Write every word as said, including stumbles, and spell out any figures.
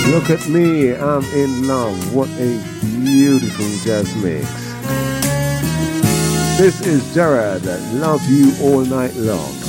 Look at me, I'm in love. What a beautiful jazz mix. This is Gerard, Love You All Night Long.